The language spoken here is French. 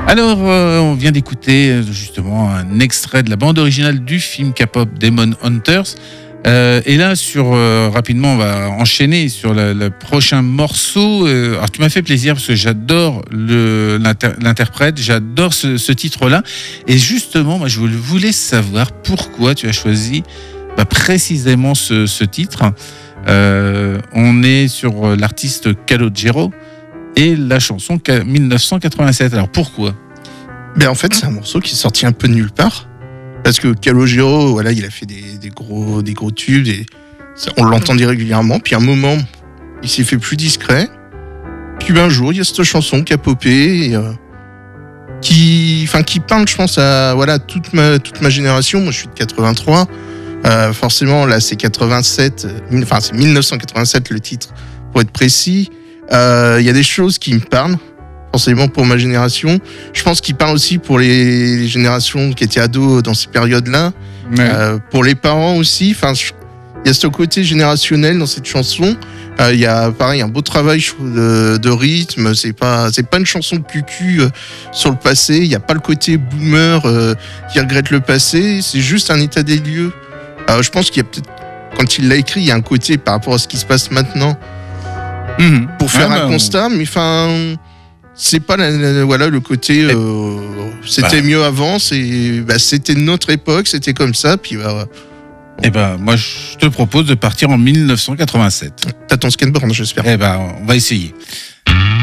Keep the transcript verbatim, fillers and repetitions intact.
Alors, euh, on vient d'écouter justement un extrait de la bande originale du film K-pop Demon Hunters. Euh, et là, sur euh, rapidement, on va enchaîner sur le, le prochain morceau. Euh, alors, tu m'as fait plaisir parce que j'adore le, l'inter, l'interprète, j'adore ce, ce titre-là. Et justement, moi, je voulais savoir pourquoi tu as choisi bah, précisément ce, ce titre. Euh, on est sur l'artiste Calogero et la chanson dix-neuf cent quatre-vingt-sept. Alors pourquoi ? Ben en fait, c'est un morceau qui est sorti un peu de nulle part. Parce que Calogero, voilà, il a fait des, des, gros, des gros tubes, et ça, on l'entendait régulièrement. Puis à un moment, il s'est fait plus discret. Puis ben, un jour, il y a cette chanson qui a popé, et, euh, qui, enfin, qui parle, je pense, à voilà, toute, ma, toute ma génération. Moi, je suis de quatre-vingt-trois. Euh, forcément, là, c'est quatre-vingt-sept, enfin, c'est dix-neuf cent quatre-vingt-sept le titre, pour être précis. Il euh, y a des choses qui me parlent. Forcément pour ma génération. Je pense qu'il parle aussi pour les, les générations qui étaient ados dans ces périodes-là. Ouais. Euh, pour les parents aussi. Enfin, il y a ce côté générationnel dans cette chanson. Il euh, y a pareil un beau travail de, de rythme. C'est pas c'est pas une chanson de cucu euh, sur le passé. Il y a pas le côté boomer euh, qui regrette le passé. C'est juste un état des lieux. Euh, je pense qu'il y a peut-être quand il l'a écrit, il y a un côté par rapport à ce qui se passe maintenant mmh. pour faire ah, un bah, constat. On... Mais enfin. C'est pas la, la, voilà le côté euh, c'était bah. mieux avant, c'est bah, c'était notre époque, c'était comme ça, puis bah, eh ben moi je te propose de partir en dix-neuf cent quatre-vingt-sept. T'as ton skateboard, j'espère. Eh ben on va essayer.